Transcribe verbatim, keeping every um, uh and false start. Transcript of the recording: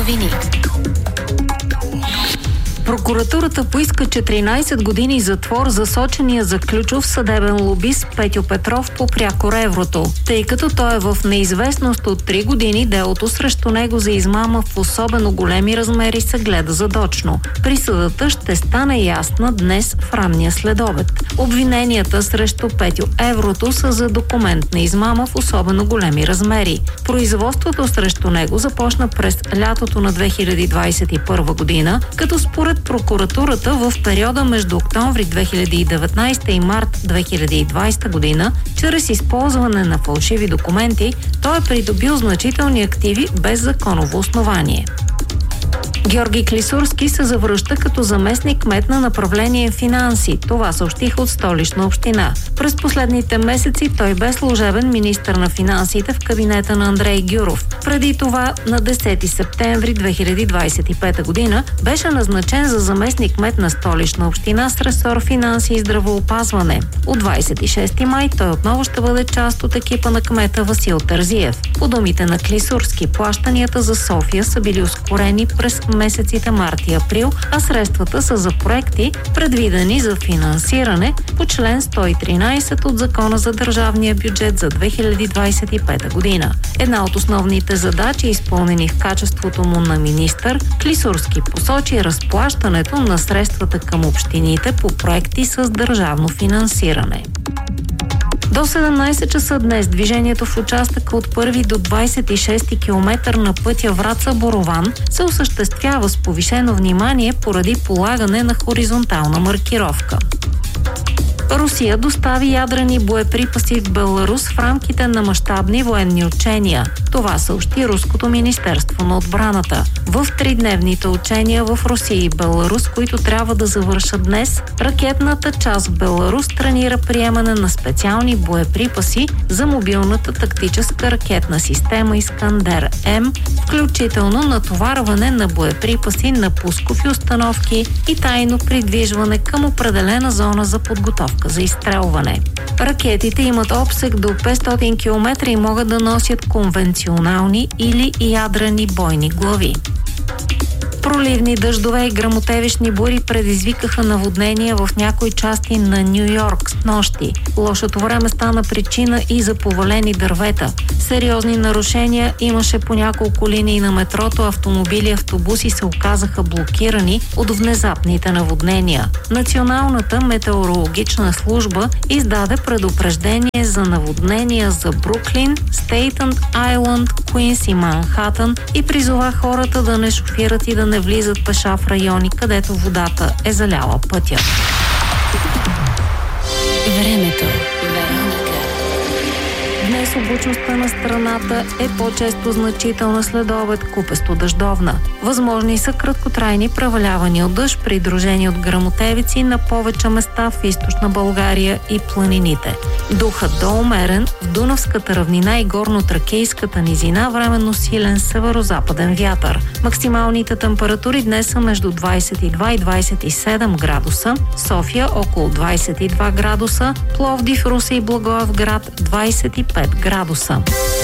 новини. Прокуратурата поиска четиринайсет години затвор за сочения за ключов съдебен лобист Петьо Петров по прякор еврото. Тъй като той е в неизвестност от три години, делото срещу него за измама в особено големи размери се гледа задочно. Присъдата ще стане ясна днес в ранния следобед. Обвиненията срещу Петьо еврото са за документна измама в особено големи размери. Производството срещу него започна през лятото на две хиляди двайсет и първа година, като според прокуратурата в периода между октомври две хиляди и деветнайсета и март две хиляди и двайсета година, чрез използване на фалшиви документи, той е придобил значителни активи без законово основание. Георги Клисурски се завръща като заместник-кмет на направление финанси. Това съобщиха от Столична община. През последните месеци той бе служебен министър на финансите в кабинета на Андрей Гюров. Преди това на десети септември две хиляди двайсет и пета година беше назначен за заместник-кмет на Столична община с ресор финанси и здравеопазване. От двайсет и шести май той отново ще бъде част от екипа на кмета Васил Терзиев. По думите на Клисурски, плащанията за София са били ускорени през месеците март и април, а средствата са за проекти, предвидени за финансиране по член сто и тринайсет от Закона за държавния бюджет за две хиляди двайсет и пета година. Една от основните задачи, изпълнени в качеството му на министър, Клисурски посочи разплащането на средствата към общините по проекти с държавно финансиране. До седемнайсет часа днес движението в участъка от първи до двайсет и шести километър на пътя Враца-Борован се осъществява с повишено внимание поради полагане на хоризонтална маркировка. Русия достави ядрени боеприпаси в Беларус в рамките на мащабни военни учения. Това съобщи Руското министерство на отбраната. В тридневните учения в Русия и Беларус, които трябва да завършат днес, ракетната част в Беларус тренира приемане на специални боеприпаси за мобилната тактическа ракетна система Искандер-М, включително натоварване на боеприпаси на пускови установки и тайно придвижване към определена зона за подготовка за изстрелване. Ракетите имат обсег до петстотин километра и могат да носят конвенционални или ядрени бойни глави. Проливни дъждове и гръмотевични бури предизвикаха наводнения в някои части на Ню-Йорк с нощи. Лошото време стана причина и за повалени дървета. Сериозни нарушения имаше по няколко линии на метрото, автомобили и автобуси се оказаха блокирани от внезапните наводнения. Националната метеорологична служба издаде предупреждение за наводнения за Бруклин, Стейтън Айлънд, Куинс и Манхатън и призова хората да не шофират и да не влизат пеша в райони, където водата е заляла пътя. Времето. Днес облачността на страната е по-често значителна следобед, купесто дъждовна. Възможни са краткотрайни превалявания от дъжд, придружени от гръмотевици на повече места в източна България и планините. Духът до умерен в Дунавската равнина и горно-тракийската низина, временно силен северо-западен вятър. Максималните температури днес са между двайсет и два и двайсет и седем градуса, София около двайсет и два градуса, Пловдив, Русе и Благоевград двайсет и пет градуса.